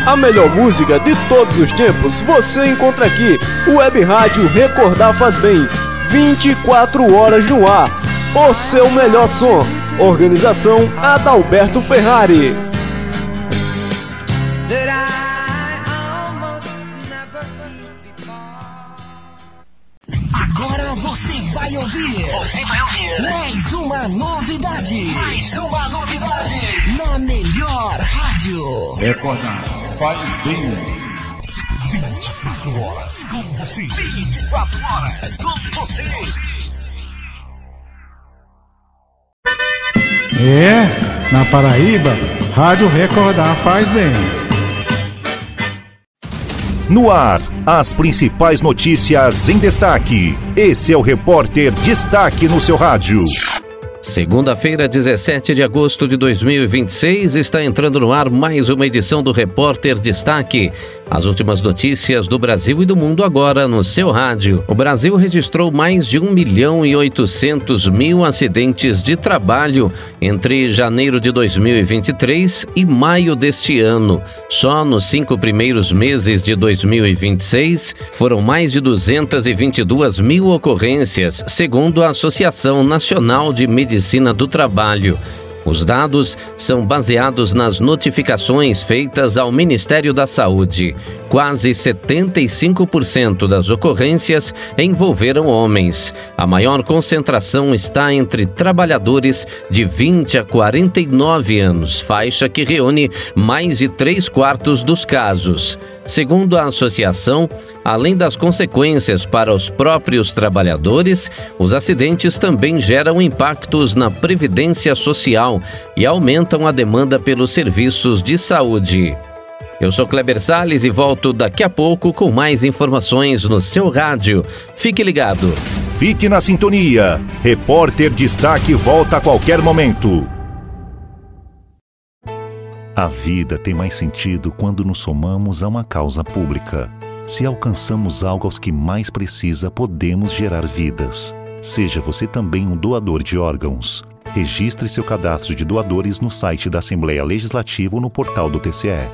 A melhor música de todos os tempos você encontra aqui. Web Rádio Recordar Faz Bem. 24 horas no ar. O seu melhor som. Organização Adalberto Ferrari. Agora você vai ouvir mais uma novidade. Na melhor rádio. Recordar faz bem. 24 horas com você. 24 horas com você. Na Paraíba, Rádio Recordar faz bem. No ar, as principais notícias em destaque. Esse é o Repórter Destaque no seu rádio. Segunda-feira, 17 de agosto de 2026, está entrando no ar mais uma edição do Repórter Destaque. As últimas notícias do Brasil e do mundo agora no seu rádio. O Brasil registrou mais de 1.800.000 acidentes de trabalho entre janeiro de 2023 e maio deste ano. Só nos 5 primeiros meses de 2026, foram mais de 222.000 ocorrências, segundo a Associação Nacional de Medicina do Trabalho. Os dados são baseados nas notificações feitas ao Ministério da Saúde. Quase 75% das ocorrências envolveram homens. A maior concentração está entre trabalhadores de 20 a 49 anos, faixa que reúne mais de 3/4 dos casos. Segundo a associação, além das consequências para os próprios trabalhadores, os acidentes também geram impactos na previdência social e aumentam a demanda pelos serviços de saúde. Eu sou Kleber Salles e volto daqui a pouco com mais informações no seu rádio. Fique ligado. Fique na sintonia. Repórter Destaque volta a qualquer momento. A vida tem mais sentido quando nos somamos a uma causa pública. Se alcançamos algo aos que mais precisa, podemos gerar vidas. Seja você também um doador de órgãos. Registre seu cadastro de doadores no site da Assembleia Legislativa ou no portal do TCE.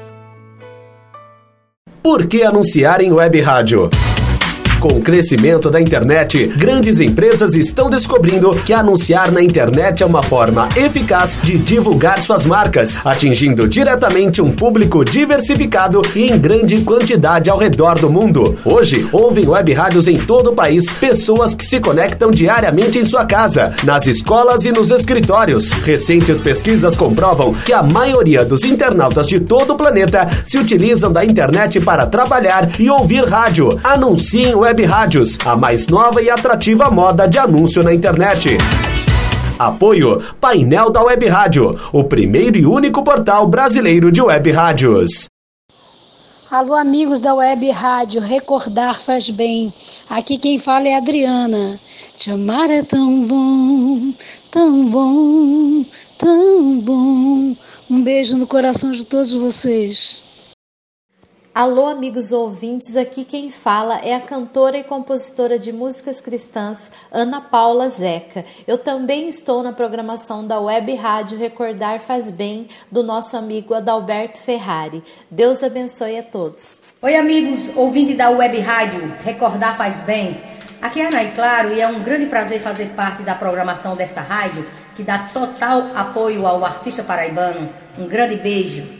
Por que anunciar em web rádio? Com o crescimento da internet, grandes empresas estão descobrindo que anunciar na internet é uma forma eficaz de divulgar suas marcas, atingindo diretamente um público diversificado e em grande quantidade ao redor do mundo. Hoje, ouvem web rádios em todo o país, pessoas que se conectam diariamente em sua casa, nas escolas e nos escritórios. Recentes pesquisas comprovam que a maioria dos internautas de todo o planeta se utilizam da internet para trabalhar e ouvir rádio. Anunciem web rádios, a mais nova e atrativa moda de anúncio na internet. Apoio Painel da Web Rádio, o primeiro e único portal brasileiro de web rádios. Alô, amigos da Web Rádio, recordar faz bem. Aqui quem fala é a Adriana. Te amar é tão bom, tão bom, tão bom. Um beijo no coração de todos vocês. Alô, amigos ouvintes, aqui quem fala é a cantora e compositora de músicas cristãs Ana Paula Zeca. Eu também estou na programação da Web Rádio Recordar Faz Bem, do nosso amigo Adalberto Ferrari. Deus abençoe a todos. Oi, amigos, ouvintes da Web Rádio Recordar Faz Bem. Aqui é a Ana, claro, e é um grande prazer fazer parte da programação dessa rádio, que dá total apoio ao artista paraibano. Um grande beijo.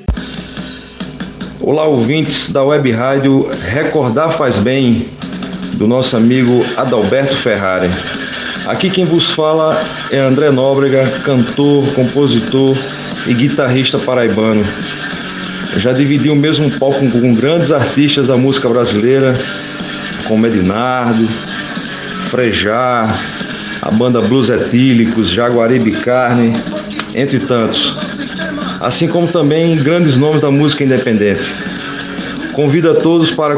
Olá, ouvintes da Web Rádio Recordar Faz Bem, do nosso amigo Adalberto Ferrari. Aqui quem vos fala é André Nóbrega, cantor, compositor e guitarrista paraibano. Eu já dividi o mesmo palco com grandes artistas da música brasileira, como Edinardo, Frejá, a banda Blues Etílicos, Jaguaribe Carne, entre tantos. Assim como também grandes nomes da música independente. Convido a todos para